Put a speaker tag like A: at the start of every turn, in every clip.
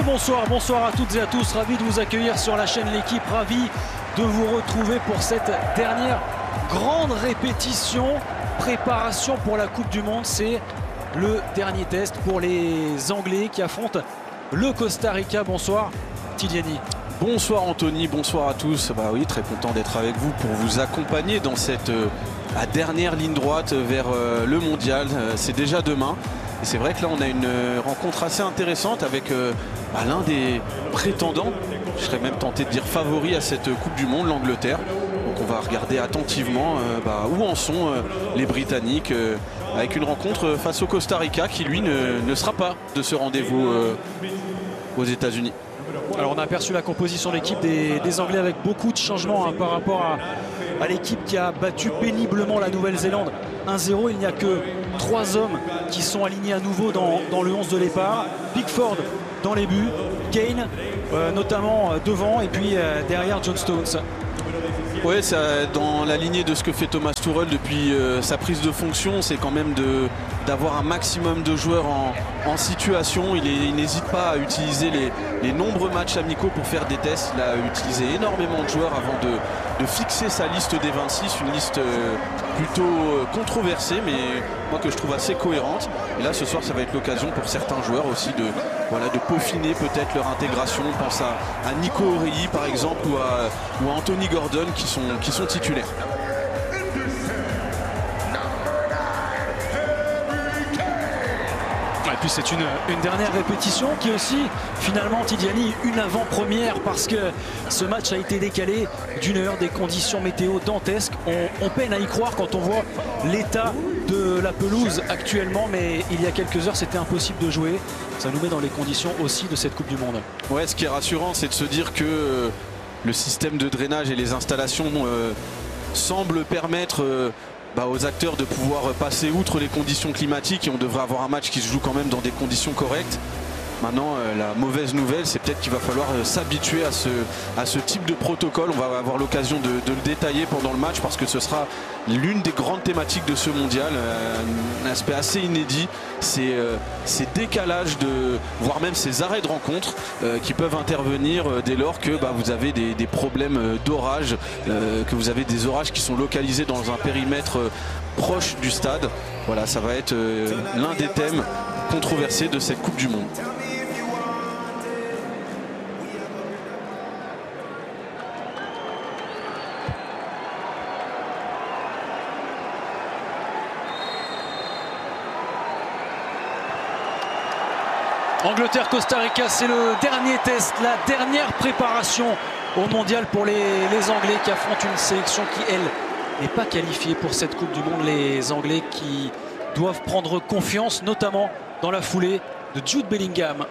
A: bonsoir à toutes et à tous, ravi de vous accueillir sur la chaîne L'Équipe, ravi de vous retrouver pour cette dernière grande répétition, préparation pour la Coupe du Monde. C'est le dernier test pour les Anglais qui affrontent le Costa Rica. Bonsoir Tidiani.
B: Bonsoir Anthony, bonsoir à tous. Bah oui, très content d'être avec vous pour vous accompagner dans cette dernière ligne droite vers le mondial. C'est déjà demain. Et c'est vrai que là on a une rencontre assez intéressante avec l'un des prétendants, je serais même tenté de dire favori à cette Coupe du Monde, l'Angleterre. Donc on va regarder attentivement où en sont les Britanniques avec une rencontre face au Costa Rica qui lui ne sera pas de ce rendez-vous aux États-Unis.
A: Alors on a aperçu la composition de l'équipe des Anglais avec beaucoup de changements par rapport à l'équipe qui a battu péniblement la Nouvelle-Zélande 1-0. Il n'y a que 3 hommes qui sont alignés à nouveau dans le 11 de départ. Pickford dans les buts, Kane notamment devant et puis derrière John Stones.
B: Oui, dans la lignée de ce que fait Thomas Tuchel depuis sa prise de fonction, c'est quand même d'avoir un maximum de joueurs en situation. Il n'hésite pas à utiliser les nombreux matchs amicaux pour faire des tests. Il a utilisé énormément de joueurs avant de fixer sa liste des 26, une liste plutôt controversée, mais moi que je trouve assez cohérente. Et là ce soir ça va être l'occasion pour certains joueurs aussi de peaufiner peut-être leur intégration. On pense à Nico Origi par exemple ou à Anthony Gordon qui sont titulaires.
A: Et puis c'est une dernière répétition qui est aussi finalement, Tidiani, une avant-première parce que ce match a été décalé d'une heure, des conditions météo dantesques. On peine à y croire quand on voit l'état de la pelouse actuellement, mais il y a quelques heures c'était impossible de jouer. Ça nous met dans les conditions aussi de cette Coupe du Monde.
B: Ouais, ce qui est rassurant c'est de se dire que le système de drainage et les installations semblent permettre aux acteurs de pouvoir passer outre les conditions climatiques et on devrait avoir un match qui se joue quand même dans des conditions correctes. Maintenant, la mauvaise nouvelle, c'est peut-être qu'il va falloir s'habituer à ce type de protocole. On va avoir l'occasion de le détailler pendant le match parce que ce sera l'une des grandes thématiques de ce mondial. Un aspect assez inédit, c'est ces décalages, voire même ces arrêts de rencontre qui peuvent intervenir dès lors que vous avez des problèmes d'orage, que vous avez des orages qui sont localisés dans un périmètre proche du stade. Voilà, ça va être l'un des thèmes controversés de cette Coupe du Monde.
A: Angleterre-Costa Rica, c'est le dernier test, la dernière préparation au mondial pour les Anglais qui affrontent une sélection qui, elle, n'est pas qualifiée pour cette Coupe du Monde. Les Anglais qui doivent prendre confiance, notamment dans la foulée de Jude Bellingham.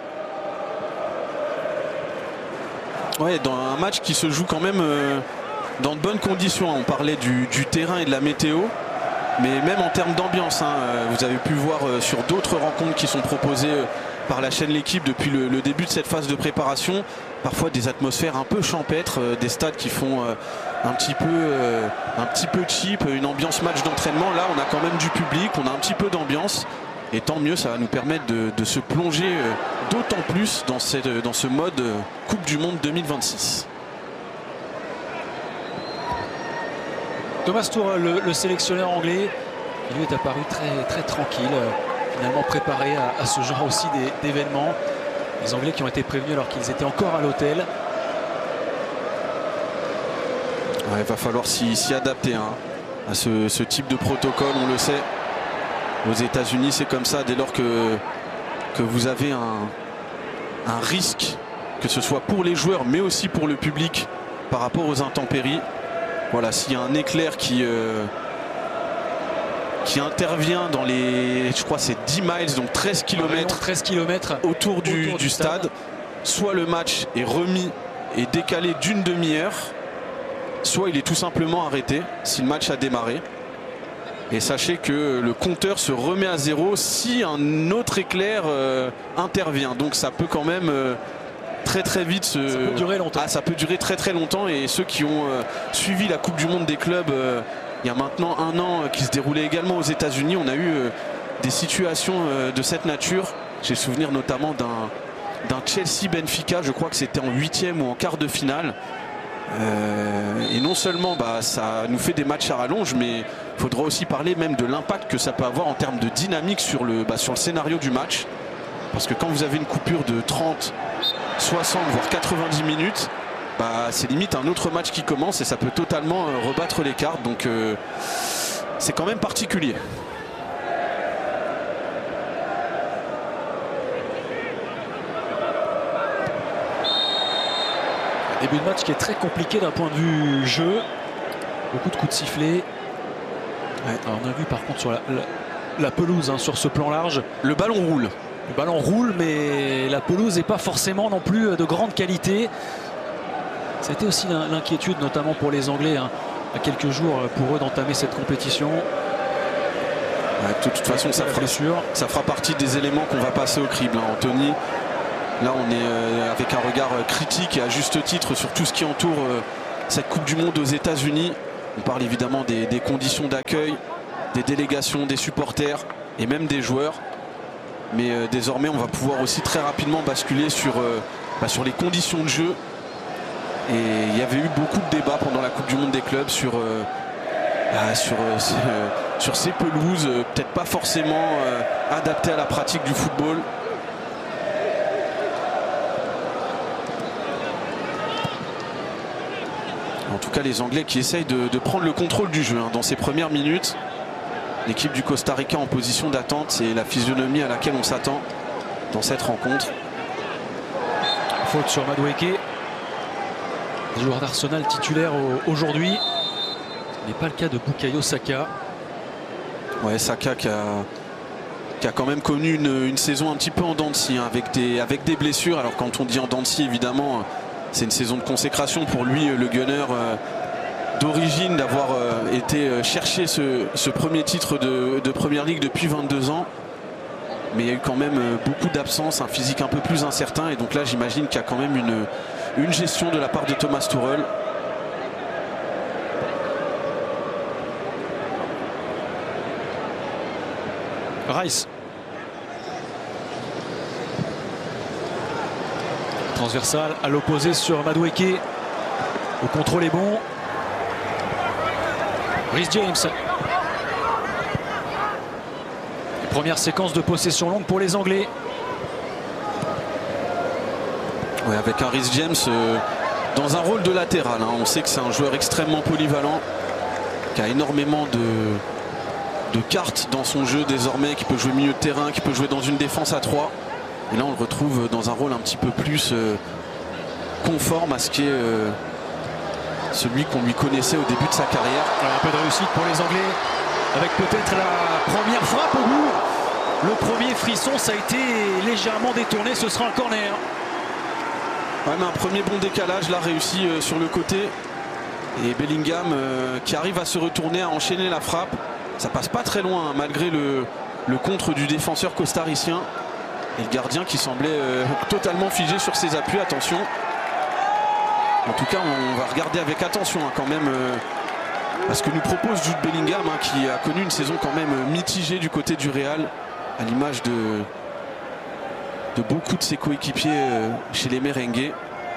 B: Ouais, dans un match qui se joue quand même dans de bonnes conditions. On parlait du terrain et de la météo, mais même en termes d'ambiance, vous avez pu voir sur d'autres rencontres qui sont proposées par la chaîne L'Équipe depuis le début de cette phase de préparation, parfois des atmosphères un peu champêtres, des stades qui font un petit peu cheap, une ambiance match d'entraînement. Là on a quand même du public, on a un petit peu d'ambiance et tant mieux, ça va nous permettre de se plonger d'autant plus dans ce mode Coupe du Monde 2026.
A: Thomas Tuchel, le sélectionneur anglais, il lui est apparu très tranquille, finalement préparé à ce genre aussi d'événements. Les Anglais qui ont été prévenus alors qu'ils étaient encore à l'hôtel.
B: Ouais, il va falloir s'y adapter à ce type de protocole, on le sait. Aux États-Unis c'est comme ça, dès lors que vous avez un risque, que ce soit pour les joueurs mais aussi pour le public par rapport aux intempéries. Voilà, s'il y a un éclair qui intervient dans je crois c'est 10 miles, donc 13 km autour du stade, soit le match est remis et décalé d'une demi-heure, soit il est tout simplement arrêté si le match a démarré. Et sachez que le compteur se remet à zéro si un autre éclair intervient. Donc ça peut quand même très vite
A: ça peut durer longtemps.
B: Ça peut durer très longtemps. Et ceux qui ont suivi la Coupe du Monde des clubs il y a maintenant un an, qui se déroulait également aux États-Unis, on a eu des situations de cette nature. J'ai souvenir notamment d'un Chelsea-Benfica, je crois que c'était en 8e ou en quart de finale. Et non seulement ça nous fait des matchs à rallonge, mais il faudra aussi parler même de l'impact que ça peut avoir en termes de dynamique sur le scénario du match. Parce que quand vous avez une coupure de 30, 60, voire 90 minutes, c'est limite un autre match qui commence et ça peut totalement rebattre les cartes. Donc c'est quand même particulier.
A: Début de match qui est très compliqué d'un point de vue jeu. Beaucoup de coups de sifflet. Ouais. Alors on a vu par contre sur la pelouse, hein, sur ce plan large.
B: Le ballon roule.
A: Le ballon roule, mais la pelouse n'est pas forcément non plus de grande qualité. C'était aussi l'inquiétude, notamment pour les Anglais, hein, à quelques jours pour eux d'entamer cette compétition.
B: Ouais, de toute façon, ça fera partie des éléments qu'on va passer au crible, hein, Anthony. Là, on est avec un regard critique et à juste titre sur tout ce qui entoure cette Coupe du Monde aux États-Unis. On parle évidemment des conditions d'accueil, des délégations, des supporters et même des joueurs. Mais désormais, on va pouvoir aussi très rapidement basculer sur les conditions de jeu. Et il y avait eu beaucoup de débats pendant la Coupe du Monde des clubs sur ces pelouses, peut-être pas forcément adaptées à la pratique du football. En tout cas, les Anglais qui essayent de prendre le contrôle du jeu, hein, dans ces premières minutes. L'équipe du Costa Rica en position d'attente, c'est la physionomie à laquelle on s'attend dans cette rencontre.
A: Faute sur Madueke, joueur d'Arsenal titulaire aujourd'hui. Ce n'est pas le cas de Bukayo Saka.
B: Ouais, Saka qui a quand même connu une saison un petit peu en dents de scie, hein, avec des blessures. Alors quand on dit en dents de scie, évidemment, c'est une saison de consécration pour lui, le gunner d'origine, d'avoir été chercher ce premier titre de Première Ligue depuis 22 ans. Mais il y a eu quand même beaucoup d'absences, un physique un peu plus incertain. Et donc là, j'imagine qu'il y a quand même une gestion de la part de Thomas Tuchel.
A: Rice. Transversal à l'opposé sur Madueke. Le contrôle est bon. Reece James. Première séquence de possession longue pour les Anglais.
B: Ouais, avec un Reece James dans un rôle de latéral, hein. On sait que c'est un joueur extrêmement polyvalent, qui a énormément de cartes dans son jeu désormais, qui peut jouer milieu de terrain, qui peut jouer dans une défense à 3. Et là, on le retrouve dans un rôle un petit peu plus conforme à ce qui est celui qu'on lui connaissait au début de sa carrière.
A: Alors, un peu de réussite pour les Anglais, avec peut-être la première frappe au bout. Le premier frisson, ça a été légèrement détourné, ce sera un corner.
B: Ouais, mais un premier bon décalage là réussi sur le côté. Et Bellingham qui arrive à se retourner, à enchaîner la frappe. Ça passe pas très loin, hein, malgré le contre du défenseur costaricien. Et le gardien qui semblait totalement figé sur ses appuis. Attention. En tout cas, on va regarder avec attention, hein, quand même à ce que nous propose Jude Bellingham, hein, qui a connu une saison quand même mitigée du côté du Real, à l'image de beaucoup de ses coéquipiers chez les Merengues.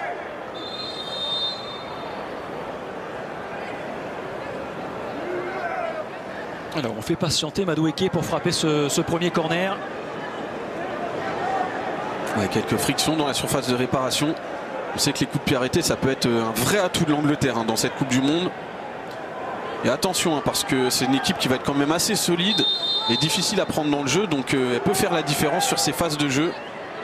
A: Alors on fait patienter Madueke pour frapper ce premier corner.
B: Ouais, quelques frictions dans la surface de réparation. On sait que les coups de pied arrêtés, ça peut être un vrai atout de l'Angleterre, hein, dans cette Coupe du Monde. Et attention, hein, parce que c'est une équipe qui va être quand même assez solide et difficile à prendre dans le jeu, donc elle peut faire la différence sur ses phases de jeu.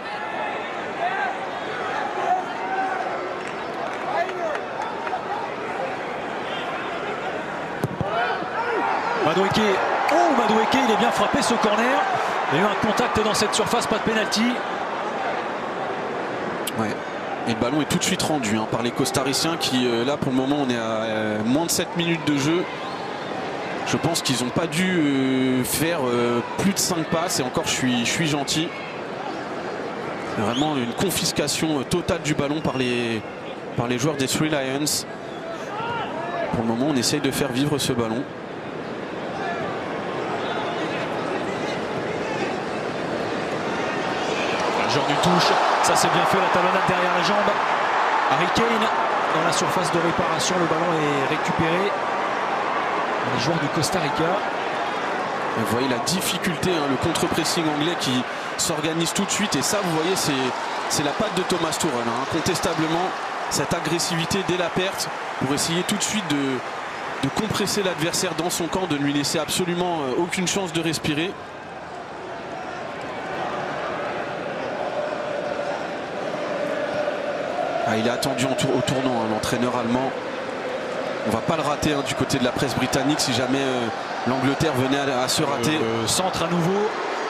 A: Madueke, Madueke, il est bien frappé ce corner. Il y a eu un contact dans cette surface, pas de pénalty.
B: Ouais. Et le ballon est tout de suite rendu, hein, par les Costariciens qui, là pour le moment, on est à moins de 7 minutes de jeu. Je pense qu'ils n'ont pas dû faire plus de 5 passes, et encore je suis gentil. Vraiment une confiscation totale du ballon par les joueurs des Three Lions. Pour le moment, on essaye de faire vivre ce ballon.
A: Joueur du touche, ça c'est bien fait, la talonnade derrière la jambe. Harry Kane dans la surface de réparation, le ballon est récupéré. Les joueurs du Costa Rica.
B: Vous voyez la difficulté, hein, le contre-pressing anglais qui s'organise tout de suite. Et ça, vous voyez, c'est la patte de Thomas Tuchel. Hein, incontestablement, cette agressivité dès la perte pour essayer tout de suite de compresser l'adversaire dans son camp, de ne lui laisser absolument aucune chance de respirer. Ah, il est attendu au tournant, hein, l'entraîneur allemand. On va pas le rater, hein, du côté de la presse britannique si jamais l'Angleterre venait à se rater.
A: Centre à nouveau.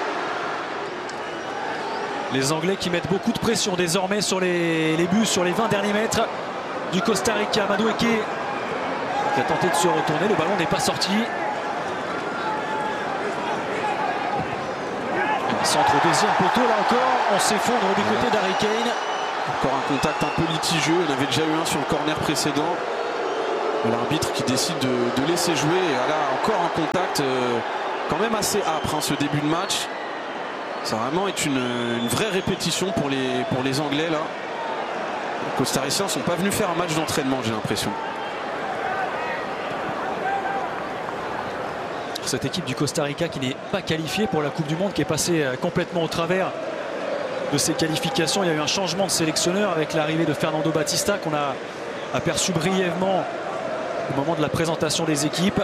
A: Les Anglais qui mettent beaucoup de pression désormais sur les buts, sur les 20 derniers mètres du Costa Rica. Madueke qui a tenté de se retourner, le ballon n'est pas sorti. Centre au deuxième poteau, là encore, on s'effondre du côté d'Harry Kane.
B: Encore un contact un peu litigieux, on avait déjà eu un sur le corner précédent. L'arbitre qui décide de laisser jouer. Et là, encore un contact quand même assez âpre, hein, ce début de match. Ça vraiment est une vraie répétition pour les Anglais là. Les Costariciens ne sont pas venus faire un match d'entraînement, j'ai l'impression.
A: Cette équipe du Costa Rica qui n'est pas qualifiée pour la Coupe du Monde, qui est passée complètement au travers de ses qualifications. Il y a eu un changement de sélectionneur avec l'arrivée de Fernando Batista qu'on a aperçu brièvement au moment de la présentation des équipes.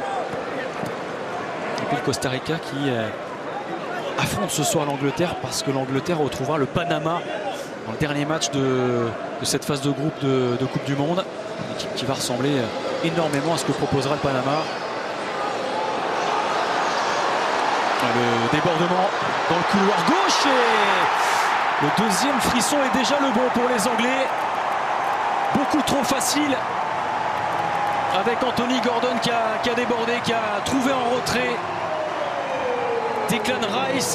A: Et puis le Costa Rica qui affronte ce soir l'Angleterre, parce que l'Angleterre retrouvera le Panama dans le dernier match de cette phase de groupe de Coupe du Monde. Une équipe qui va ressembler énormément à ce que proposera le Panama. Le débordement dans le couloir gauche et le deuxième frisson est déjà le bon pour les Anglais. Beaucoup trop facile avec Anthony Gordon qui a débordé, qui a trouvé en retrait Declan Rice.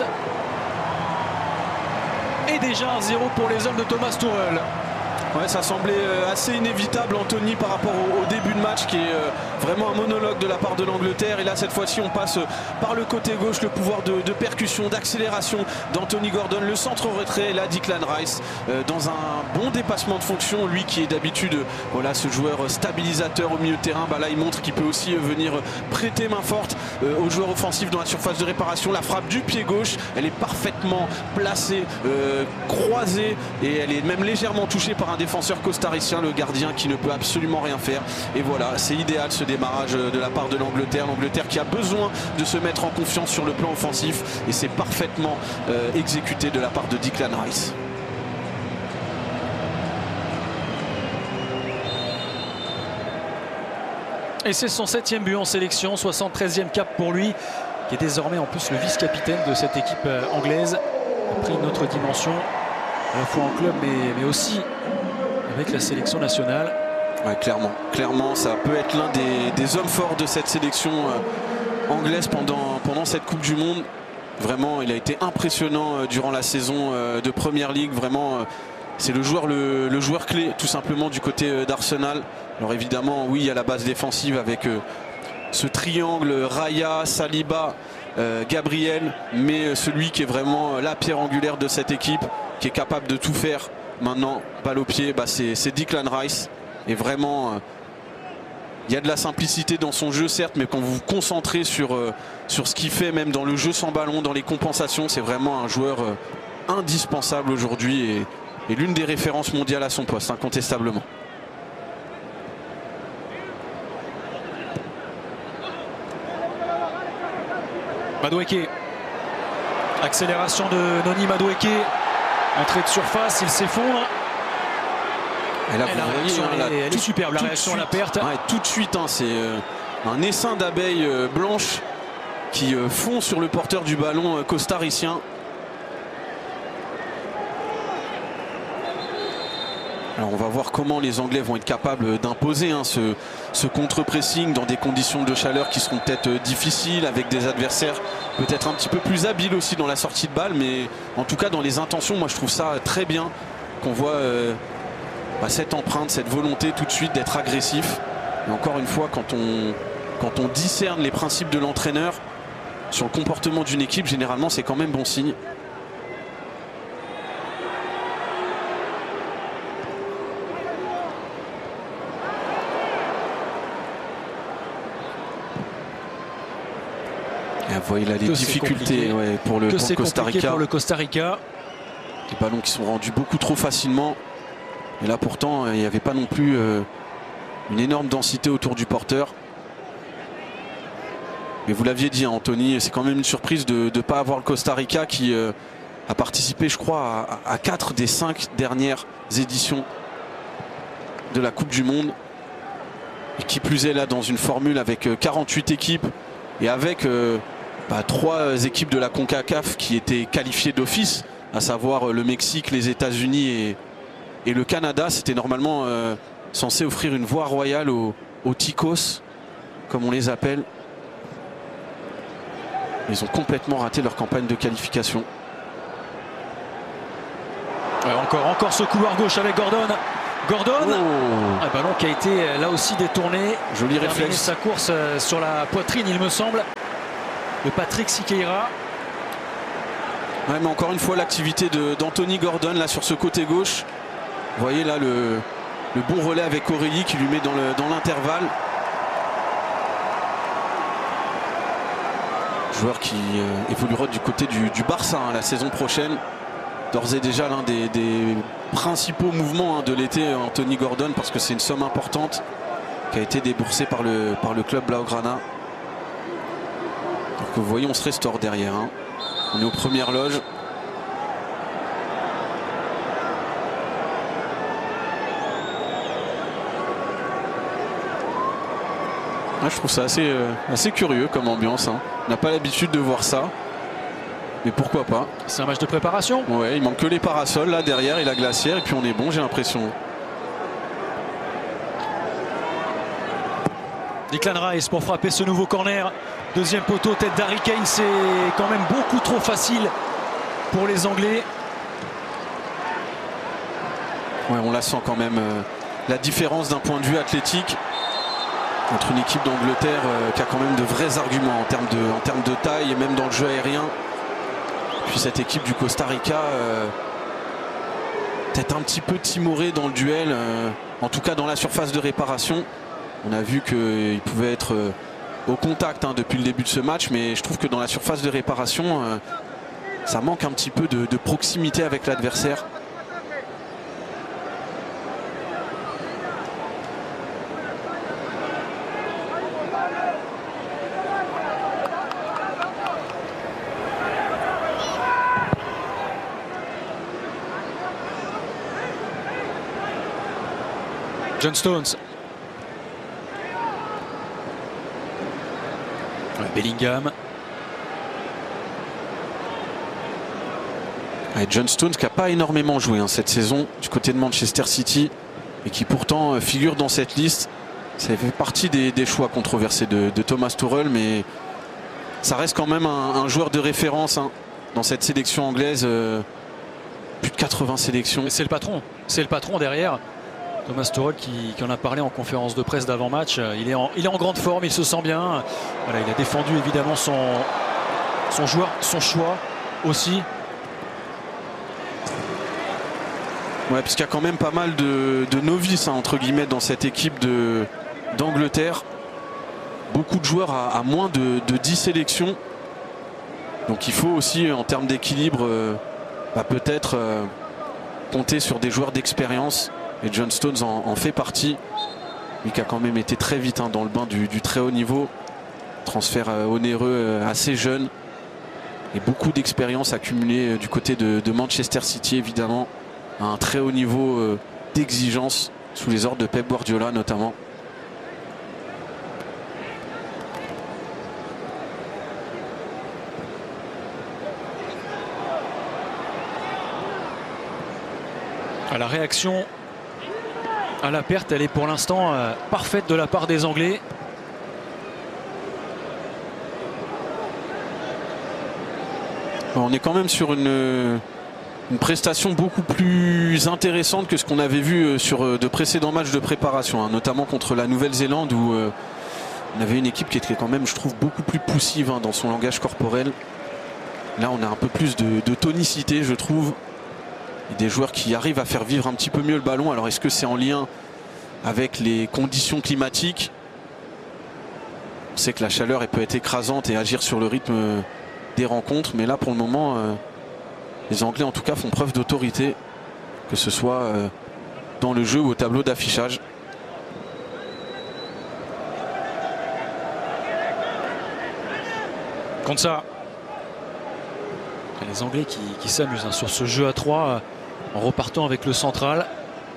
A: Et déjà 1-0 pour les hommes de Thomas Tuchel.
B: Ouais, ça semblait assez inévitable, Anthony, par rapport au début de match qui est vraiment un monologue de la part de l'Angleterre. Et là, cette fois-ci, on passe par le côté gauche, le pouvoir de percussion, d'accélération d'Anthony Gordon, le centre au retrait. Et là, Declan Rice dans un bon dépassement de fonction. Lui qui est d'habitude voilà, ce joueur stabilisateur au milieu de terrain, bah là, il montre qu'il peut aussi venir prêter main forte aux joueurs offensifs dans la surface de réparation. La frappe du pied gauche, elle est parfaitement placée, croisée, et elle est même légèrement touchée par un défenseur costaricien, le gardien qui ne peut absolument rien faire. Et voilà, c'est idéal ce démarrage de la part de l'Angleterre. L'Angleterre qui a besoin de se mettre en confiance sur le plan offensif, et c'est parfaitement exécuté de la part de Declan Rice.
A: Et c'est son 7e but en sélection, 73e cap pour lui, qui est désormais en plus le vice-capitaine de cette équipe anglaise. Il a pris une autre dimension, à la fois en club mais aussi avec la sélection nationale.
B: Ouais, clairement, ça peut être l'un des hommes forts de cette sélection anglaise pendant cette Coupe du Monde. Vraiment, il a été impressionnant durant la saison de Premier League. Vraiment, c'est le joueur clé tout simplement du côté d'Arsenal. Alors évidemment, oui, il y a la base défensive avec ce triangle Raya, Saliba, Gabriel, mais celui qui est vraiment la pierre angulaire de cette équipe, qui est capable de tout faire maintenant, balle au pied, bah c'est Declan Rice. Et vraiment, il y a de la simplicité dans son jeu, certes, mais quand vous vous concentrez sur ce qu'il fait, même dans le jeu sans ballon, dans les compensations, c'est vraiment un joueur indispensable aujourd'hui et l'une des références mondiales à son poste, incontestablement.
A: Madueke, accélération de Noni Madueke, entrée de surface, il s'effondre.
B: Et là,
A: la réaction, elle est superbe, la réaction à la perte.
B: Ouais, tout de suite, hein, c'est un essaim d'abeilles blanches qui fond sur le porteur du ballon costaricien. Alors on va voir comment les Anglais vont être capables d'imposer hein, ce contre-pressing dans des conditions de chaleur qui seront peut-être difficiles, avec des adversaires peut-être un petit peu plus habiles aussi dans la sortie de balle, mais en tout cas dans les intentions, moi je trouve ça très bien qu'on voit cette empreinte, cette volonté tout de suite d'être agressif. Et encore une fois, quand on discerne les principes de l'entraîneur sur le comportement d'une équipe, généralement c'est quand même bon signe. Et vous voyez là les difficultés pour le Costa Rica.
A: Pour le Costa Rica.
B: Les ballons qui sont rendus beaucoup trop facilement. Et là pourtant il n'y avait pas non plus une énorme densité autour du porteur. Mais vous l'aviez dit, Anthony, c'est quand même une surprise de ne pas avoir le Costa Rica qui a participé, je crois, à 4 des 5 dernières éditions de la Coupe du Monde. Et qui plus est là dans une formule avec 48 équipes et avec 3 équipes de la CONCACAF qui étaient qualifiées d'office, à savoir le Mexique, les États-Unis et le Canada. C'était normalement censé offrir une voie royale aux Ticos, comme on les appelle. Ils ont complètement raté leur campagne de qualification.
A: Encore ce couloir gauche avec Gordon. Un ballon qui a été là aussi détourné.
B: Joli réflexe.
A: Sa course sur la poitrine, il me semble, de Patrick Siqueira.
B: Ouais, mais encore une fois l'activité d'Anthony Gordon là sur ce côté gauche. Vous voyez là le bon relais avec Aurélie qui lui met dans l'intervalle. Joueur qui évoluera du côté du Barça la saison prochaine. D'ores et déjà l'un des principaux mouvements de l'été, Anthony Gordon, parce que c'est une somme importante qui a été déboursée par le club Blaugrana. Donc vous voyez, on se restaure derrière. On est aux premières loges. Je trouve ça assez curieux comme ambiance. On n'a pas l'habitude de voir ça. Mais pourquoi pas.
A: C'est un match de préparation.
B: Ouais, il manque que les parasols là derrière et la glacière. Et puis on est bon, j'ai l'impression.
A: Declan Rice pour frapper ce nouveau corner. Deuxième poteau, tête d'Harry Kane. C'est quand même beaucoup trop facile pour les Anglais.
B: Ouais, on la sent quand même. La différence d'un point de vue athlétique entre une équipe d'Angleterre qui a quand même de vrais arguments en termes de taille et même dans le jeu aérien. Puis cette équipe du Costa Rica peut-être un petit peu timorée dans le duel, en tout cas dans la surface de réparation. On a vu qu'il pouvait être au contact depuis le début de ce match, mais je trouve que dans la surface de réparation ça manque un petit peu de proximité avec l'adversaire.
A: John Stones. Bellingham.
B: John Stones qui n'a pas énormément joué cette saison du côté de Manchester City et qui pourtant figure dans cette liste. Ça fait partie des choix controversés de Thomas Tuchel, mais ça reste quand même un joueur de référence dans cette sélection anglaise. Plus de 80 sélections.
A: C'est le patron derrière. Thomas Tuchel qui en a parlé en conférence de presse d'avant-match. Il est en grande forme, il se sent bien. Voilà, il a défendu évidemment son joueur, son choix aussi.
B: Ouais, puisqu'il y a quand même pas mal de novices entre guillemets dans cette équipe d'Angleterre. Beaucoup de joueurs à moins de 10 sélections. Donc il faut aussi en termes d'équilibre peut-être compter sur des joueurs d'expérience. Et John Stones en fait partie. Lui qui a quand même été très vite dans le bain du très haut niveau. Transfert onéreux assez jeune. Et beaucoup d'expérience accumulée du côté de Manchester City évidemment. À un très haut niveau d'exigence sous les ordres de Pep Guardiola notamment.
A: La réaction à la perte, elle est pour l'instant parfaite de la part des Anglais.
B: On est quand même sur une prestation beaucoup plus intéressante que ce qu'on avait vu sur de précédents matchs de préparation, notamment contre la Nouvelle-Zélande où on avait une équipe qui était quand même, je trouve, beaucoup plus poussive dans son langage corporel. Là on a un peu plus de tonicité, je trouve. Et des joueurs qui arrivent à faire vivre un petit peu mieux le ballon. Alors est-ce que c'est en lien avec les conditions climatiques? On sait que la chaleur elle peut être écrasante et agir sur le rythme des rencontres, mais là pour le moment les Anglais en tout cas font preuve d'autorité, que ce soit dans le jeu ou au tableau d'affichage.
A: Comme ça, les Anglais qui s'amusent sur ce jeu à 3 en repartant avec le central.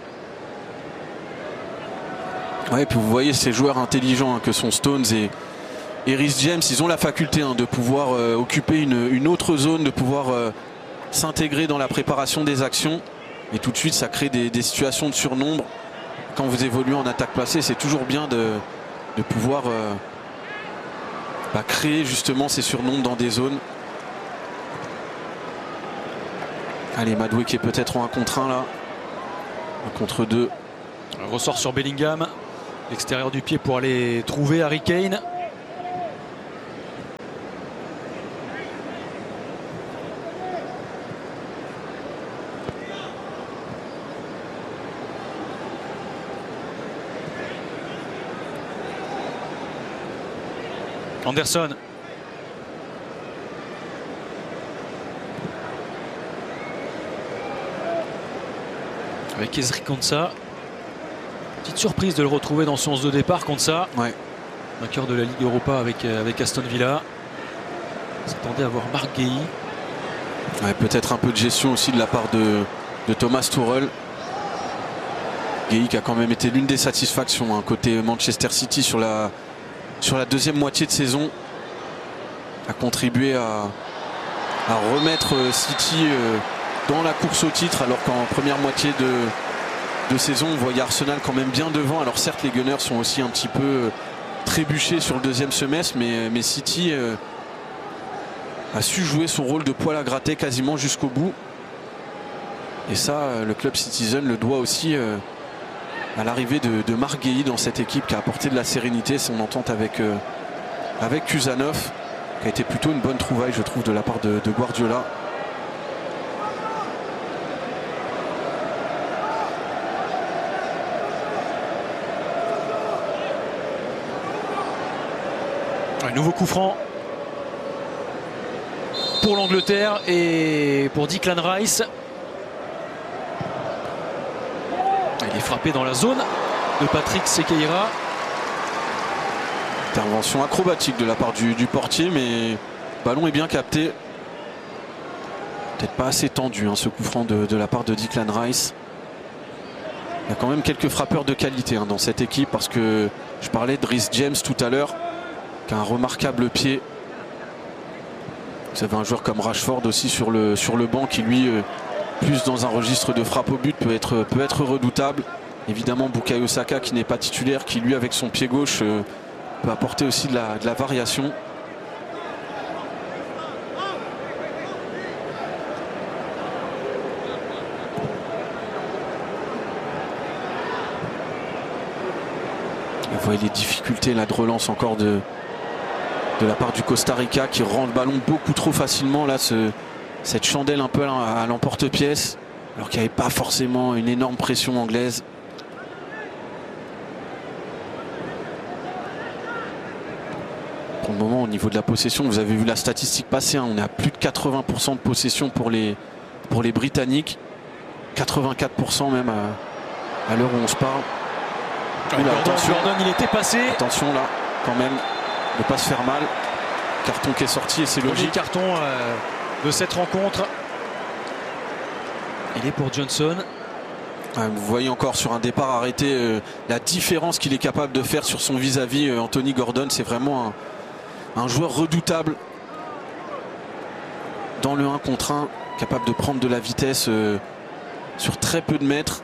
B: Ouais, et puis vous voyez ces joueurs intelligents que sont Stones et Rhys James, ils ont la faculté de pouvoir occuper une autre zone, de pouvoir s'intégrer dans la préparation des actions. Et tout de suite, ça crée des situations de surnombre. Quand vous évoluez en attaque placée, c'est toujours bien de pouvoir créer justement ces surnombres dans des zones. Allez, Madoué qui est peut-être en 1 contre 1 là. 1 contre 2.
A: Ressort sur Bellingham. L'extérieur du pied pour aller trouver Harry Kane. Anderson. Avec Ezri Konsa. Petite surprise de le retrouver dans son 11 de départ, Konsa.
B: Ouais.
A: Vainqueur de la Ligue Europa avec Aston Villa. On s'attendait à voir Marc Guéhi.
B: Ouais, peut-être un peu de gestion aussi de la part de Thomas Tuchel. Guéhi qui a quand même été l'une des satisfactions côté Manchester City sur la deuxième moitié de saison, a contribué à remettre City dans la course au titre, alors qu'en première moitié de saison on voyait Arsenal quand même bien devant. Alors certes les Gunners sont aussi un petit peu trébuchés sur le deuxième semestre, mais City a su jouer son rôle de poil à gratter quasiment jusqu'au bout, et ça le club Citizen le doit aussi à l'arrivée de Marc Guéhi dans cette équipe, qui a apporté de la sérénité. Son entente avec Kuzanov, qui a été plutôt une bonne trouvaille je trouve de la part de Guardiola.
A: Un nouveau coup franc pour l'Angleterre et pour Declan Rice. Il est frappé dans la zone de Patrick Sekeira.
B: Intervention acrobatique de la part du portier, mais le ballon est bien capté. Peut-être pas assez tendu ce coup franc de la part de Declan Rice. Il y a quand même quelques frappeurs de qualité dans cette équipe, parce que je parlais de Rhys James tout à l'heure, qui a un remarquable pied. Vous avez un joueur comme Rashford aussi sur le banc, qui lui plus dans un registre de frappe au but peut être redoutable. Évidemment Bukayo Saka qui n'est pas titulaire, qui lui avec son pied gauche peut apporter aussi de la variation. Vous voyez les difficultés là de relance encore de la part du Costa Rica, qui rend le ballon beaucoup trop facilement là, cette chandelle un peu à l'emporte-pièce, alors qu'il n'y avait pas forcément une énorme pression anglaise. Pour le moment au niveau de la possession, vous avez vu la statistique passer, on est à plus de 80% de possession pour les Britanniques, 84% même à l'heure où on se parle.
A: Gordon, il était passé.
B: Attention là quand même, ne pas se faire mal. Carton qui est sorti et c'est logique.
A: Carton de cette rencontre. Il est pour Johnson.
B: Vous voyez encore sur un départ arrêté la différence qu'il est capable de faire sur son vis-à-vis. Anthony Gordon, c'est vraiment un joueur redoutable dans le 1 contre 1, capable de prendre de la vitesse sur très peu de mètres.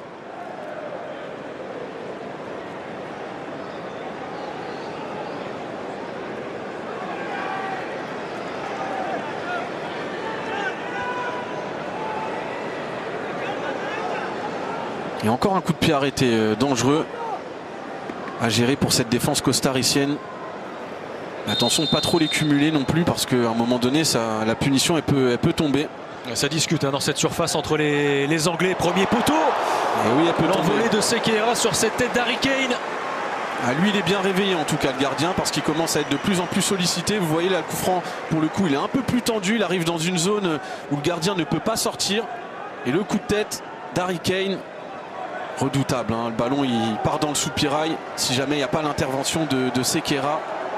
B: Et encore un coup de pied arrêté dangereux à gérer pour cette défense costaricienne. Attention de pas trop les cumuler non plus, parce qu'à un moment donné la punition elle peut tomber.
A: Ça discute dans cette surface entre les Anglais. Premier poteau.
B: Et oui, elle peut
A: l'envolée de Sekeira sur cette tête d'Harry Kane.
B: Ah, lui il est bien réveillé en tout cas le gardien, parce qu'il commence à être de plus en plus sollicité. Vous voyez là le coup franc, pour le coup il est un peu plus tendu, il arrive dans une zone où le gardien ne peut pas sortir, et le coup de tête d'Harry Kane, redoutable hein. Le ballon il part dans le soupirail si jamais il n'y a pas l'intervention de Sequeira.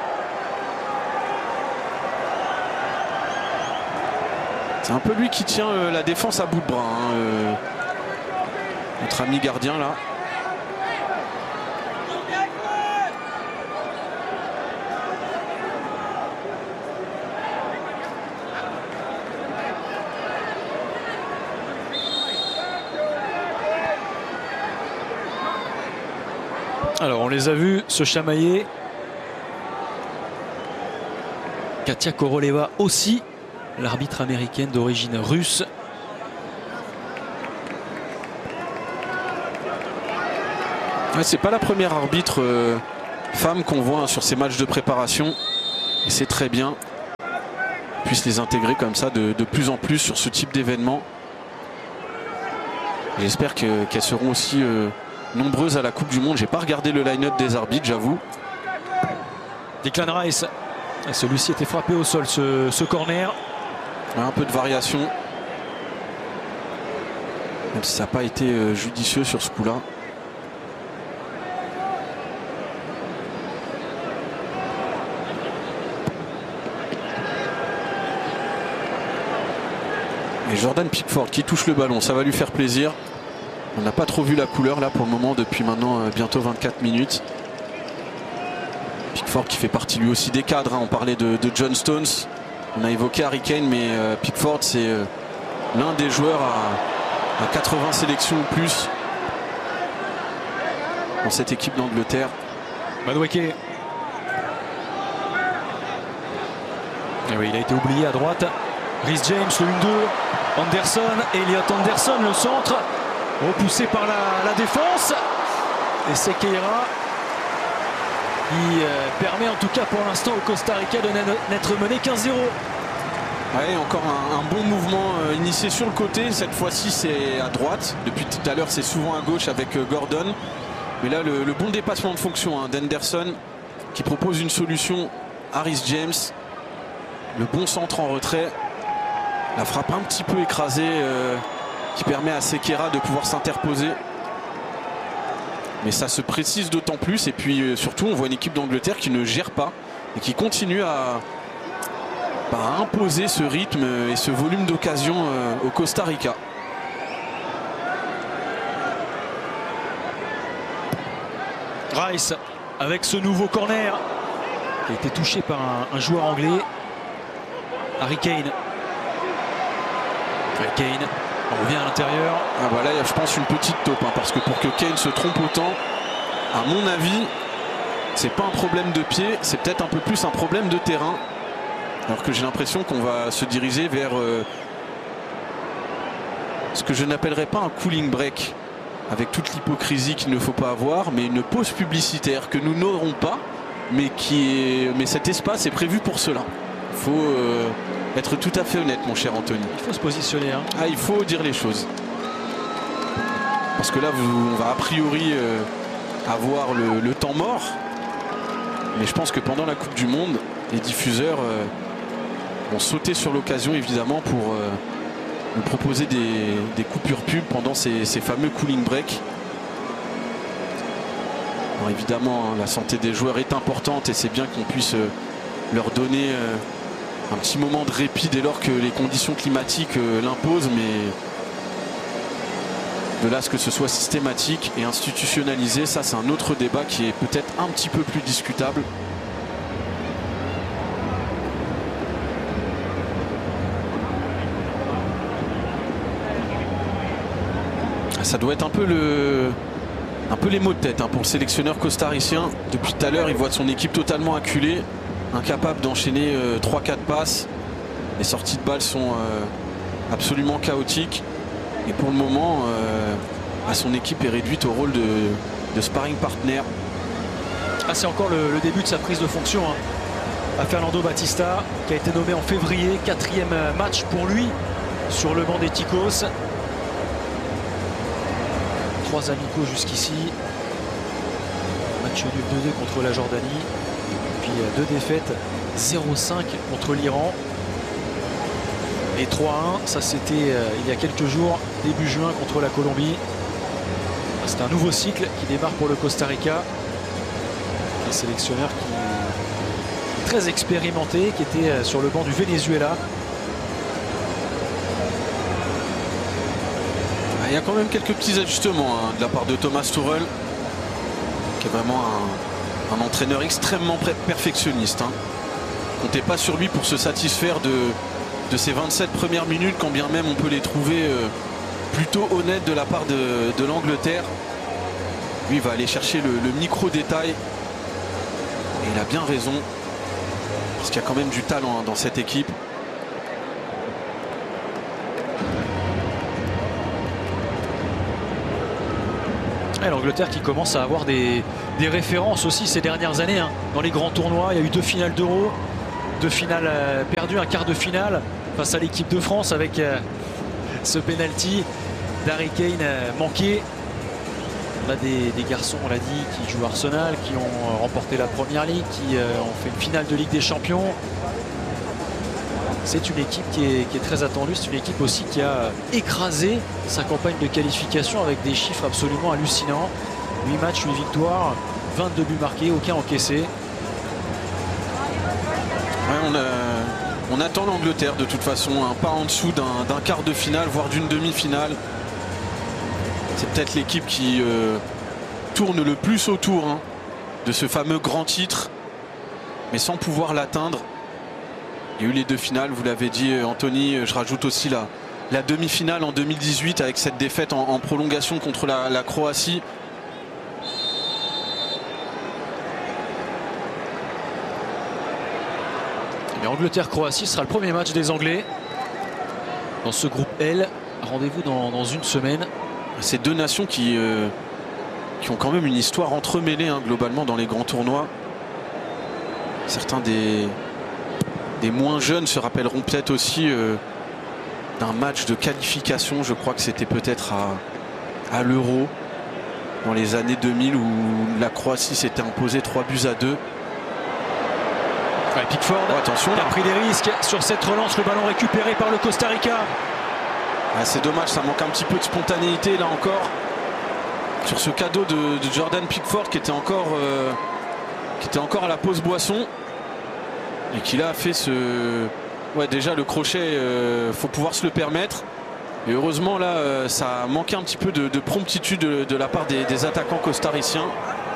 B: C'est un peu lui qui tient la défense à bout de bras hein, notre ami gardien là.
A: Alors on les a vus se chamailler. Katia Koroleva aussi, l'arbitre américaine d'origine russe.
B: Ouais, c'est pas la première arbitre femme qu'on voit hein, sur ces matchs de préparation. Et c'est très bien qu'on puisse les intégrer comme ça de plus en plus sur ce type d'événement. J'espère qu'elles seront aussi nombreuses à la Coupe du Monde. J'ai pas regardé le line-up des arbitres, j'avoue.
A: Declan Rice, celui-ci était frappé au sol, ce corner.
B: Un peu de variation, même si ça n'a pas été judicieux sur ce coup-là. Et Jordan Pickford qui touche le ballon, ça va lui faire plaisir. On n'a pas trop vu la couleur là pour le moment depuis maintenant bientôt 24 minutes. Pickford qui fait partie lui aussi des cadres hein. On parlait de John Stones, on a évoqué Harry Kane, mais Pickford c'est l'un des joueurs à 80 sélections ou plus dans cette équipe d'Angleterre.
A: Madueke. Et oui, il a été oublié à droite. Rhys James le 1-2. Anderson, Elliot Anderson le centre. Repoussé par la défense. Et Sequeira qui permet en tout cas pour l'instant au Costa Rica de n'être mené qu'1-0.
B: Ouais, encore un bon mouvement initié sur le côté. Cette fois-ci c'est à droite. Depuis tout à l'heure c'est souvent à gauche avec Gordon. Mais là le bon dépassement de fonction hein, d'Henderson qui propose une solution à Rhys James. Le bon centre en retrait. La frappe un petit peu écrasée qui permet à Sequeira de pouvoir s'interposer. Mais ça se précise d'autant plus. Et puis surtout on voit une équipe d'Angleterre qui ne gère pas et qui continue à imposer ce rythme et ce volume d'occasion au Costa Rica.
A: Rice avec ce nouveau corner qui a été touché par un joueur anglais. Harry Kane. Kane, on revient à l'intérieur.
B: Ah voilà, il y a je pense une petite taupe hein, parce que pour que Kane se trompe autant, à mon avis, c'est pas un problème de pied, c'est peut-être un peu plus un problème de terrain. Alors que j'ai l'impression qu'on va se diriger vers ce que je n'appellerais pas un cooling break, avec toute l'hypocrisie qu'il ne faut pas avoir, mais une pause publicitaire que nous n'aurons pas, mais cet espace est prévu pour cela. Il faut être tout à fait honnête, mon cher Anthony.
A: Il faut se positionner. Hein.
B: Ah, il faut dire les choses. Parce que là, on va a priori avoir le temps mort. Mais je pense que pendant la Coupe du Monde, les diffuseurs vont sauter sur l'occasion, évidemment, pour nous proposer des coupures pub pendant ces fameux cooling breaks. Alors évidemment, hein, la santé des joueurs est importante et c'est bien qu'on puisse leur donner un petit moment de répit dès lors que les conditions climatiques l'imposent, mais de là à ce que ce soit systématique et institutionnalisé, ça c'est un autre débat qui est peut-être un petit peu plus discutable. Ça doit être un peu les maux de tête hein, pour le sélectionneur costaricien. Depuis tout à l'heure, il voit son équipe totalement acculée, incapable d'enchaîner 3-4 passes. Les sorties de balles sont absolument chaotiques. Et pour le moment, son équipe est réduite au rôle de sparring partner.
A: Ah, c'est encore le début de sa prise de fonction hein, à Fernando Batista, qui a été nommé en février. 4e match pour lui sur le banc des Ticos. 3 amicaux jusqu'ici. match nul 2-2 contre la Jordanie. Puis 2 défaites, 0-5 contre l'Iran. Et 3-1, ça c'était il y a quelques jours, début juin contre la Colombie. C'est un nouveau cycle qui démarre pour le Costa Rica. Un sélectionneur qui est très expérimenté, qui était sur le banc du Venezuela.
B: Il y a quand même quelques petits ajustements de la part de Thomas Tuchel, qui est vraiment un entraîneur extrêmement perfectionniste. Comptez pas sur lui pour se satisfaire de ces 27 premières minutes, quand bien même on peut les trouver plutôt honnêtes de la part de l'Angleterre. Lui, il va aller chercher le micro-détail. Et il a bien raison, parce qu'il y a quand même du talent dans cette équipe.
A: L'Angleterre qui commence à avoir des références aussi ces dernières années dans les grands tournois. Il y a eu 2 finales d'Euro, 2 finales perdues, un quart de finale face à l'équipe de France avec ce penalty d'Harry Kane manqué. On a des garçons, on l'a dit, qui jouent Arsenal, qui ont remporté la Première Ligue, qui ont fait une finale de Ligue des Champions. C'est une équipe qui est très attendue. C'est une équipe aussi qui a écrasé sa campagne de qualification avec des chiffres absolument hallucinants. 8 matchs, 8 victoires, 22 buts marqués, aucun encaissé.
B: Ouais, on attend l'Angleterre de toute façon, pas en dessous d'un quart de finale, voire d'une demi-finale. C'est peut-être l'équipe qui tourne le plus autour de ce fameux grand titre, mais sans pouvoir l'atteindre. Il y a eu les 2 finales, vous l'avez dit Anthony, je rajoute aussi la demi-finale en 2018 avec cette défaite en prolongation contre la Croatie.
A: Angleterre-Croatie sera le premier match des Anglais dans ce groupe L. Rendez-vous dans une semaine.
B: Ces 2 nations qui ont quand même une histoire entremêlée globalement dans les grands tournois. Certains des moins jeunes se rappelleront peut-être aussi d'un match de qualification. Je crois que c'était peut-être à l'Euro dans les années 2000 où la Croatie s'était imposée 3-2.
A: Pickford
B: attention,
A: a pris des risques sur cette relance, le ballon récupéré par le Costa Rica.
B: C'est dommage, ça manque un petit peu de spontanéité là encore sur ce cadeau de Jordan Pickford qui était encore à la pause boisson et qui là a fait déjà le crochet, faut pouvoir se le permettre. Et heureusement là ça a manqué un petit peu de promptitude de la part des attaquants costariciens.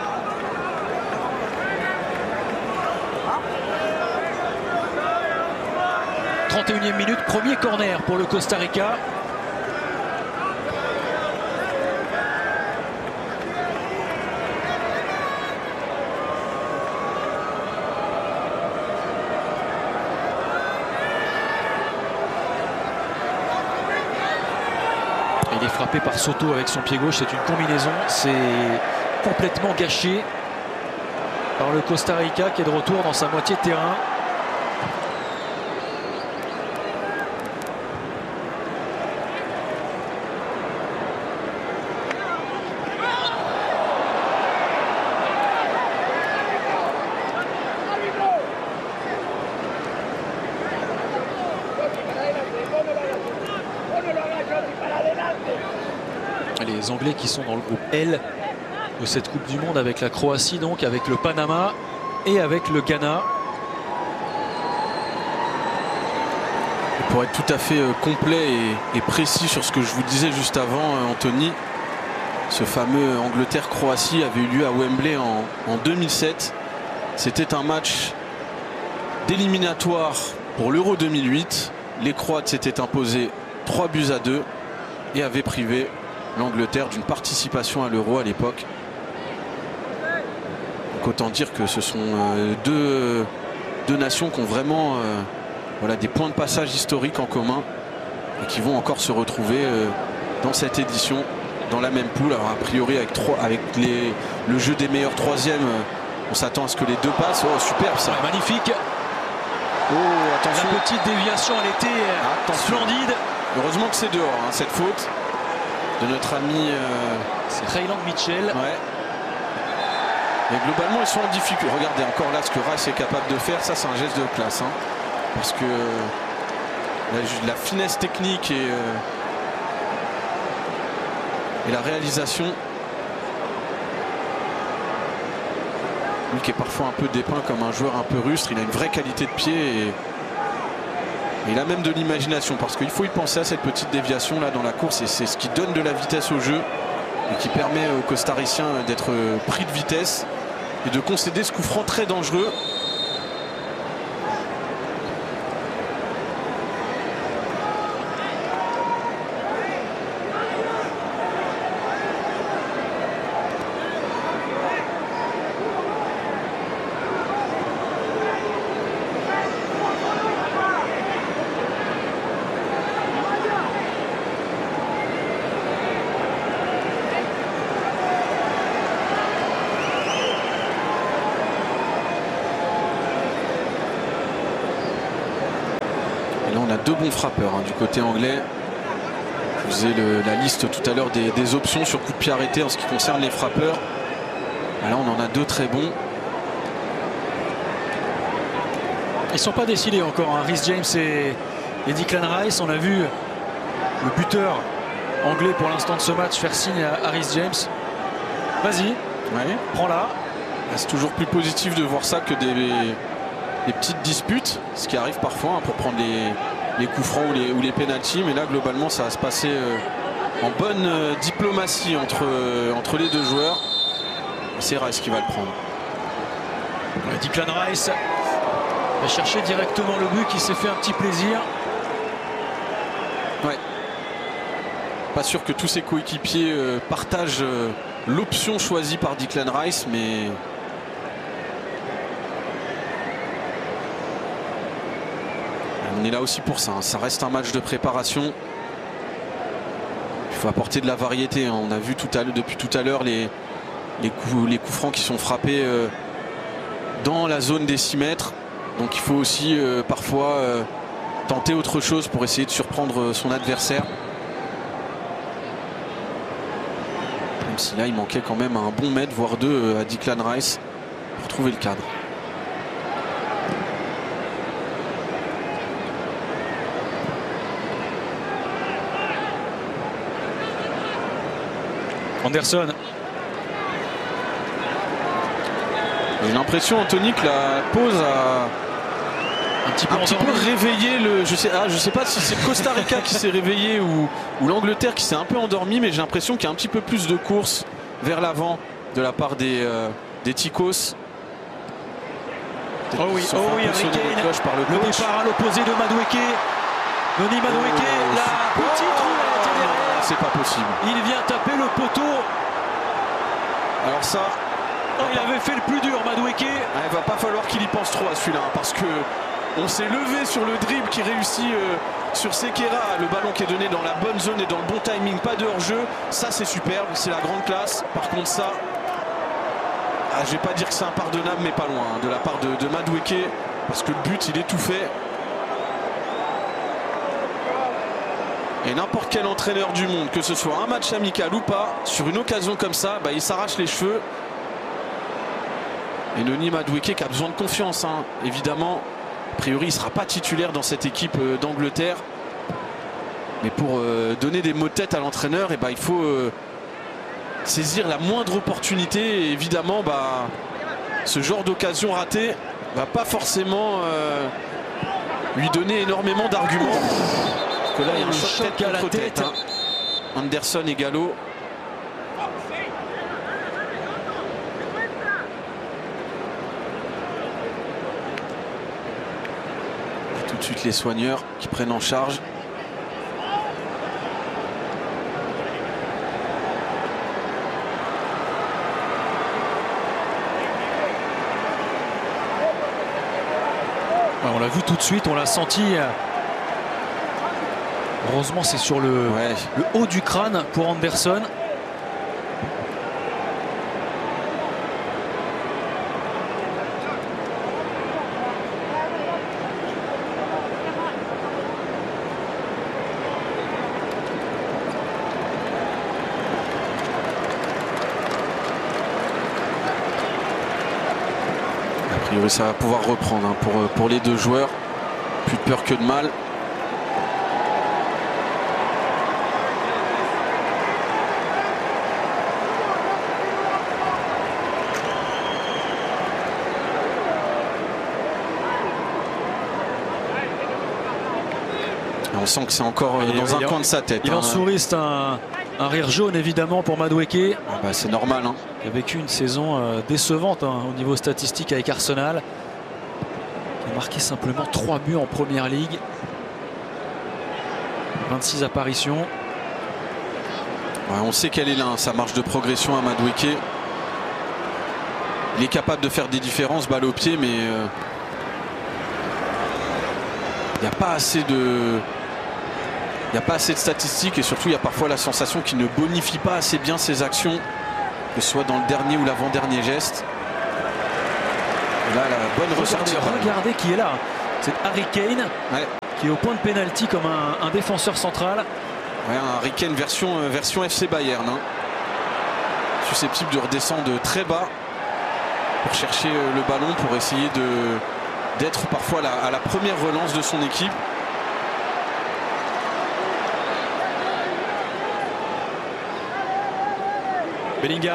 A: « 31e minute, premier corner pour le Costa Rica. Il est frappé par Soto avec son pied gauche, c'est une combinaison, c'est complètement gâché par le Costa Rica qui est de retour dans sa moitié de terrain. Les Anglais qui sont dans le groupe L de cette Coupe du Monde avec la Croatie, donc avec le Panama et avec le Ghana.
B: Et pour être tout à fait complet et précis sur ce que je vous disais juste avant, Anthony, ce fameux Angleterre-Croatie avait eu lieu à Wembley en 2007. C'était un match d'éliminatoire pour l'Euro 2008. Les Croates s'étaient imposés 3-2 et avaient privé l'Angleterre d'une participation à l'Euro à l'époque. Autant dire que ce sont deux nations qui ont vraiment des points de passage historiques en commun et qui vont encore se retrouver dans cette édition dans la même poule. Alors a priori avec le jeu des meilleurs troisièmes, on s'attend à ce que les 2 passent. Oh, superbe ça.
A: Ouais, magnifique.
B: Oh, attention.
A: La petite déviation, elle était splendide.
B: Heureusement que c'est dehors cette faute de notre ami
A: c'est Rayland Mitchell.
B: Ouais. Et globalement, ils sont en difficulté. Regardez encore là ce que Rice est capable de faire. Ça, c'est un geste de classe. Hein. Parce que la finesse technique et la réalisation. Lui qui est parfois un peu dépeint comme un joueur un peu rustre. Il a une vraie qualité de pied et il a même de l'imagination. Parce qu'il faut y penser à cette petite déviation là dans la course. Et c'est ce qui donne de la vitesse au jeu. Et qui permet aux Costariciens d'être pris de vitesse. Et de concéder ce coup franc très dangereux. Et là on a deux bons frappeurs hein, du côté anglais. Je vous ai la liste tout à l'heure des options sur coup de pied arrêté en ce qui concerne les frappeurs. Et là on en a deux très bons.
A: Ils ne sont pas décidés encore, hein. Rhys James et Declan Rice. On a vu le buteur anglais pour l'instant de ce match faire signe à Rhys James. Vas-y,
B: Ouais.
A: prends-la.
B: C'est toujours plus positif de voir ça que des petites disputes, ce qui arrive parfois hein, pour prendre les coups francs ou les pénaltys. Mais là, globalement, ça va se passer en bonne diplomatie entre les deux joueurs. C'est Rice qui va le prendre.
A: Declan Rice va chercher directement le but, qui s'est fait un petit plaisir.
B: Ouais. Pas sûr que tous ses coéquipiers partagent l'option choisie par Declan Rice, mais on est là aussi pour ça. Hein. Ça reste un match de préparation. Il faut apporter de la variété. Hein. On a vu depuis tout à l'heure les coups francs qui sont frappés dans la zone des 6 mètres. Donc il faut aussi parfois tenter autre chose pour essayer de surprendre son adversaire. Même si là il manquait quand même un bon mètre, voire deux à Declan Rice pour trouver le cadre.
A: Anderson.
B: J'ai l'impression, Anthony, que la pause a un petit peu réveillé le. Je sais pas si c'est le Costa Rica qui s'est réveillé ou l'Angleterre qui s'est un peu endormi, mais j'ai l'impression qu'il y a un petit peu plus de course vers l'avant de la part des Ticos.
A: Oh oui, Harry Kane.
B: Par le
A: départ à l'opposé de Madueke. Noni Madueke, la petite roulette est derrière.
B: C'est pas possible.
A: Il vient taper le poteau.
B: Alors ça.
A: Oh, il avait fait le plus dur, Madueke.
B: Il va pas falloir qu'il y pense trop à celui-là, hein, parce que on s'est levé sur le dribble qui réussit sur Sekera. Le ballon qui est donné dans la bonne zone et dans le bon timing, pas de hors-jeu. Ça c'est superbe, c'est la grande classe. Par contre ça, je vais pas dire que c'est impardonnable, mais pas loin hein, de la part de Madueke, parce que le but il est tout fait. Et n'importe quel entraîneur du monde, que ce soit un match amical ou pas, sur une occasion comme ça, il s'arrache les cheveux. Et Noni Madueke qui a besoin de confiance, hein. Évidemment, a priori il ne sera pas titulaire dans cette équipe d'Angleterre. Mais pour donner des mots de tête à l'entraîneur, il faut saisir la moindre opportunité. Et évidemment, ce genre d'occasion ratée va pas forcément lui donner énormément d'arguments. Parce que là, il y a un choc tête contre tête. Hein. Anderson et Gallo. Tout de suite les soigneurs qui prennent en charge.
A: On l'a vu tout de suite, on l'a senti. Heureusement c'est sur le haut du crâne pour Anderson.
B: priori ça va pouvoir reprendre hein, pour les deux joueurs. Plus de peur que de mal. On sent que c'est encore dans un coin de sa tête.
A: Il en sourit, c'est un rire jaune évidemment pour Madueke.
B: Bah, c'est normal. Hein.
A: Il a vécu une saison décevante hein, au niveau statistique avec Arsenal. Il a marqué simplement 3 buts en première ligue. 26 apparitions.
B: Ouais, on sait qu'elle est là, hein, sa marge de progression à Madueke. Il est capable de faire des différences, balle au pied, mais il n'y a pas assez de... Il n'y a pas assez de statistiques et surtout il y a parfois la sensation qu'il ne bonifie pas assez bien ses actions, que ce soit dans le dernier ou l'avant-dernier geste. Et là, la bonne ressortie.
A: Regardez qui est là. C'est Harry Kane qui est au point de pénalty comme un défenseur central.
B: Ouais, un Harry Kane version FC Bayern. Hein. Susceptible de redescendre très bas pour chercher le ballon, pour essayer d'être parfois à la première relance de son équipe.
A: Bellingham.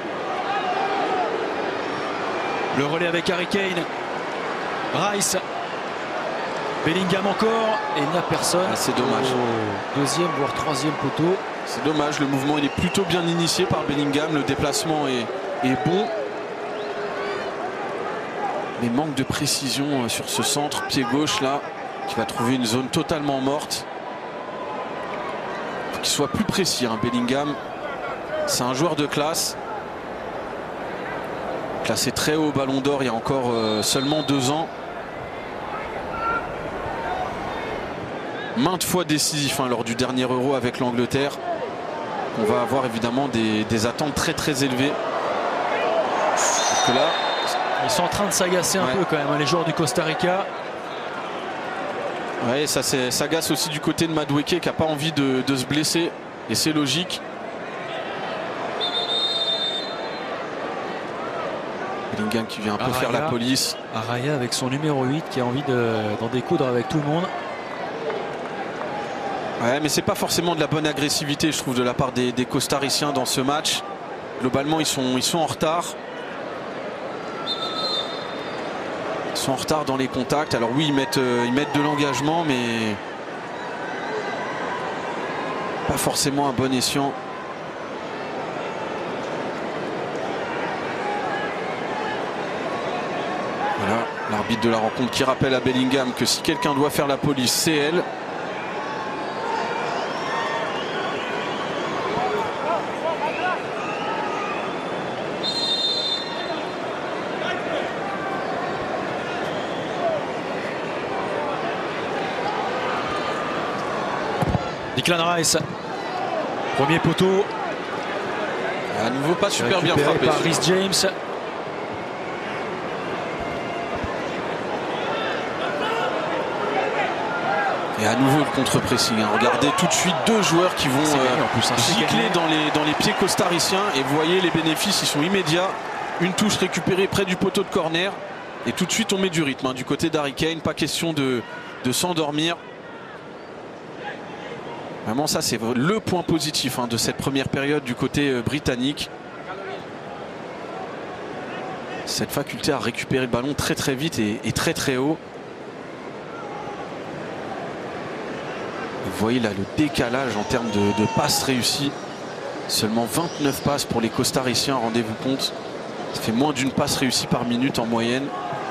A: Le relais avec Harry Kane. Rice. Bellingham encore. Et il n'y a personne.
B: Ah, c'est dommage.
A: Au deuxième voire troisième poteau.
B: C'est dommage. Le mouvement il est plutôt bien initié par Bellingham. Le déplacement est bon. Mais manque de précision sur ce centre. Pied gauche là. Qui va trouver une zone totalement morte. Il faut qu'il soit plus précis hein, Bellingham. C'est un joueur de classe. Classé très haut au Ballon d'Or il y a encore seulement 2 ans. Maintes fois décisif hein, lors du dernier Euro avec l'Angleterre. On va avoir évidemment des attentes très très élevées. Parce que là,
A: ils sont en train de s'agacer un peu quand même, hein, les joueurs du Costa Rica.
B: Ouais, ça s'agace aussi du côté de Madueke qui n'a pas envie de se blesser. Et c'est logique. Bellingham qui vient un peu faire la police.
A: Araya avec son numéro 8 qui a envie d'en découdre avec tout le monde.
B: Ouais, mais c'est pas forcément de la bonne agressivité, je trouve, de la part des Costariciens dans ce match. Globalement, ils sont en retard. Ils sont en retard dans les contacts. Alors oui, ils mettent de l'engagement, mais pas forcément un bon escient. Voilà, l'arbitre de la rencontre qui rappelle à Bellingham que si quelqu'un doit faire la police, c'est elle.
A: Declan Rice, premier poteau.
B: À nouveau pas super bien frappé.
A: Par Reece James.
B: Et à nouveau le contre-pressing. Hein. Regardez tout de suite 2 joueurs qui vont gicler dans les pieds costariciens. Et vous voyez les bénéfices, ils sont immédiats. Une touche récupérée près du poteau de corner. Et tout de suite on met du rythme hein, du côté d'Harry Kane. Pas question de s'endormir. Vraiment ça c'est le point positif hein, de cette première période du côté britannique. Cette faculté à récupérer le ballon très très vite et très très haut. Vous voyez là le décalage en termes de passes réussies. Seulement 29 passes pour les Costariciens, rendez-vous compte. Ça fait moins d'une passe réussie par minute en moyenne.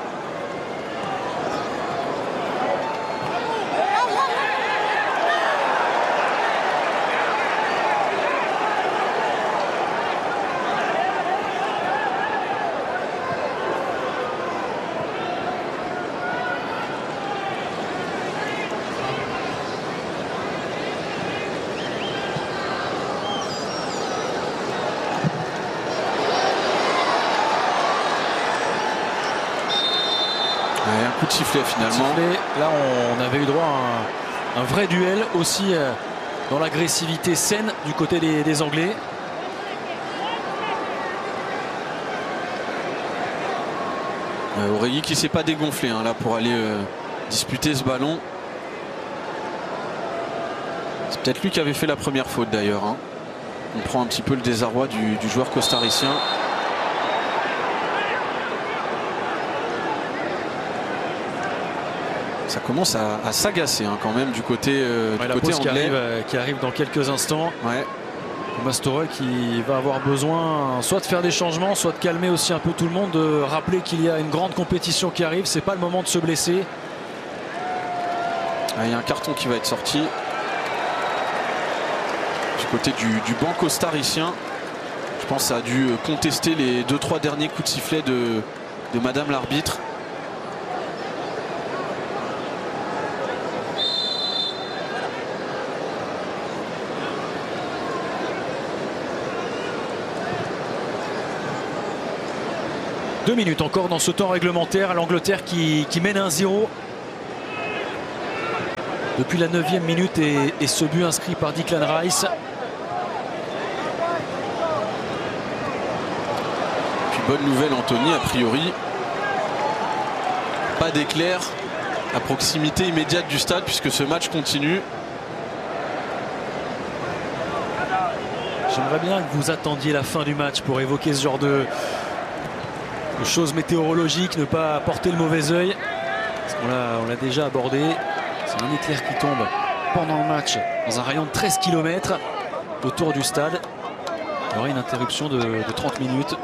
B: Un coup de sifflet finalement.
A: Là on avait eu droit à un vrai duel aussi dans l'agressivité saine du côté des Anglais.
B: Aurélie qui ne s'est pas dégonflé là pour aller disputer ce ballon. C'est peut-être lui qui avait fait la première faute d'ailleurs. On prend un petit peu le désarroi du joueur costaricien. Ça commence à s'agacer quand même du côté, côté anglais.
A: Qui arrive dans quelques instants.
B: Ouais.
A: Mastorel qui va avoir besoin soit de faire des changements, soit de calmer aussi un peu tout le monde, de rappeler qu'il y a une grande compétition qui arrive. C'est pas le moment de se blesser.
B: Il y a un carton qui va être sorti du côté du banc costaricien. Je pense que ça a dû contester les 2-3 derniers coups de sifflet de Madame l'arbitre.
A: Deux minutes encore dans ce temps réglementaire. L'Angleterre qui mène 1-0 depuis la 9e minute et ce but inscrit par Declan Rice.
B: Puis bonne nouvelle Anthony, a priori pas d'éclair à proximité immédiate du stade puisque ce match continue.
A: J'aimerais bien que vous attendiez la fin du match pour évoquer ce genre de choses météorologiques, ne pas porter le mauvais œil. On l'a déjà abordé. C'est un éclair qui tombe pendant le match dans un rayon de 13 km autour du stade. Il y aurait une interruption de 30 minutes.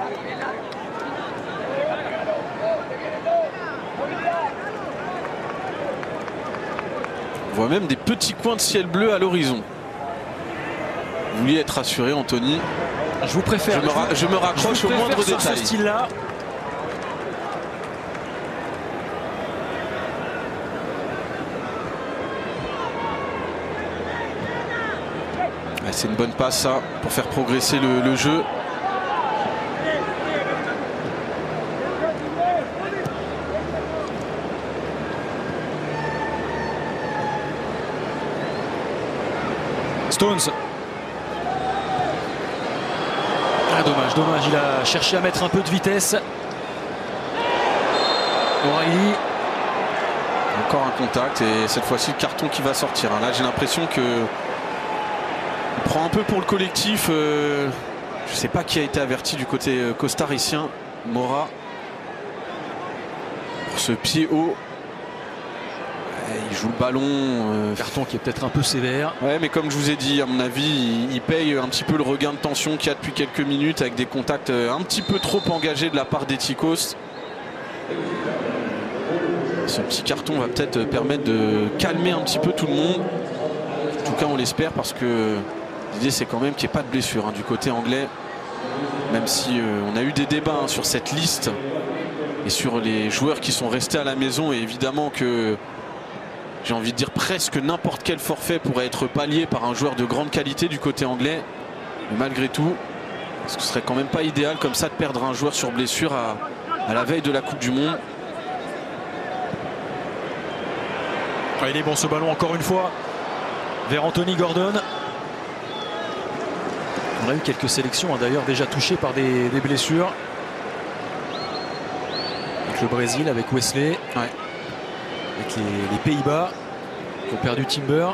B: On voit même des petits coins de ciel bleu à l'horizon. Vous vouliez être rassuré, Anthony?
A: Je vous préfère.
B: Je me raccroche au moindre détail.
A: Ce style-là.
B: C'est une bonne passe ça pour faire progresser le jeu.
A: Stones. Dommage, il a cherché à mettre un peu de vitesse. O'Reilly.
B: Encore un contact et cette fois-ci le carton qui va sortir. Là j'ai l'impression que on prend un peu pour le collectif. Je ne sais pas qui a été averti du côté costaricien. Mora. Pour ce pied haut. Il joue le ballon.
A: Carton qui est peut-être un peu sévère.
B: Ouais, mais comme je vous ai dit, à mon avis, il paye un petit peu le regain de tension qu'il y a depuis quelques minutes avec des contacts un petit peu trop engagés de la part des Ticos. Ce petit carton va peut-être permettre de calmer un petit peu tout le monde. En tout cas, on l'espère parce que l'idée, c'est quand même qu'il n'y ait pas de blessure du côté anglais. Même si on a eu des débats sur cette liste et sur les joueurs qui sont restés à la maison. Et évidemment que j'ai envie de dire presque n'importe quel forfait pourrait être pallié par un joueur de grande qualité du côté anglais. Mais malgré tout, ce serait quand même pas idéal comme ça de perdre un joueur sur blessure à la veille de la Coupe du Monde.
A: Il est bon ce ballon encore une fois vers Anthony Gordon. On a eu quelques sélections d'ailleurs déjà touchées par des blessures. Avec le Brésil, avec Wesley.
B: Ouais.
A: Avec les Pays-Bas qui ont perdu Timber.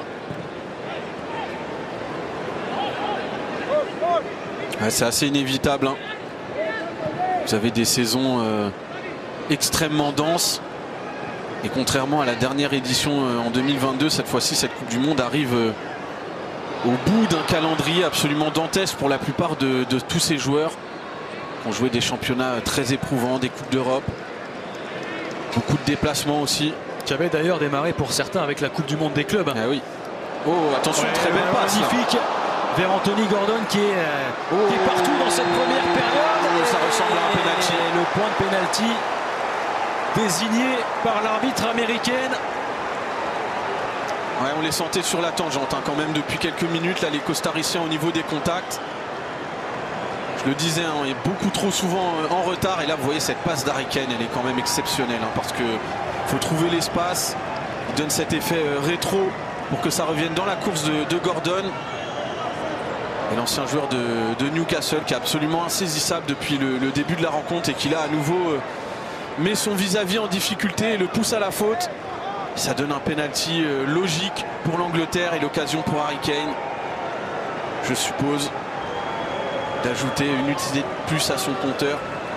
B: Ouais, c'est assez inévitable. Vous avez des saisons extrêmement denses. Et contrairement à la dernière édition en 2022, cette fois-ci, cette Coupe du Monde arrive au bout d'un calendrier absolument dantesque pour la plupart de tous ces joueurs qui ont joué des championnats très éprouvants, des Coupes d'Europe. Beaucoup de déplacements aussi.
A: Qui avait d'ailleurs démarré pour certains avec la Coupe du Monde des clubs.
B: Ah oui. Oh, attention, très belle passe.
A: Magnifique vers Anthony Gordon qui est partout dans cette première période.
B: Ça ressemble à un penalty.
A: Et le point de penalty désigné par l'arbitre américaine.
B: Ouais, on les sentait sur la tangente quand même depuis quelques minutes. Là, les Costariciens au niveau des contacts. Je le disais, il est beaucoup trop souvent en retard. Et là, vous voyez, cette passe d'Harry Kane, elle est quand même exceptionnelle. Parce que faut trouver l'espace. Il donne cet effet rétro pour que ça revienne dans la course de Gordon. Et l'ancien joueur de Newcastle qui est absolument insaisissable depuis le début de la rencontre et qui là à nouveau met son vis-à-vis en difficulté et le pousse à la faute. Ça donne un penalty logique pour l'Angleterre et l'occasion pour Harry Kane, je suppose, d'ajouter une utilité de plus à son compteur.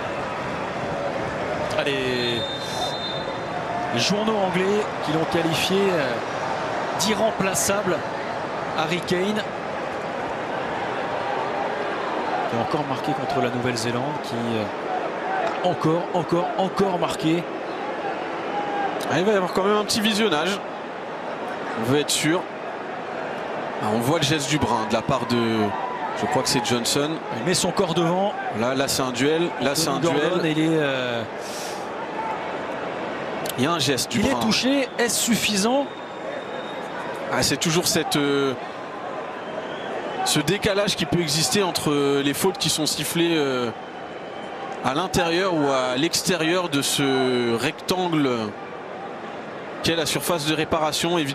A: Allez, les journaux anglais qui l'ont qualifié d'irremplaçable, Harry Kane, qui a encore marqué contre la Nouvelle-Zélande, qui a encore marqué.
B: Ah, il va y avoir quand même un petit visionnage, on veut être sûr. Ah, on voit le geste du bras de la part de, je crois que c'est Johnson.
A: Il met son corps devant.
B: Là c'est un duel. Là c'est un
A: Gordon,
B: duel. Il y a un geste du bras.
A: Il est touché. Est-ce suffisant?
B: Ah, c'est toujours cette, ce décalage qui peut exister entre les fautes qui sont sifflées à l'intérieur ou à l'extérieur de ce rectangle qu'est la surface de réparation. Évidemment.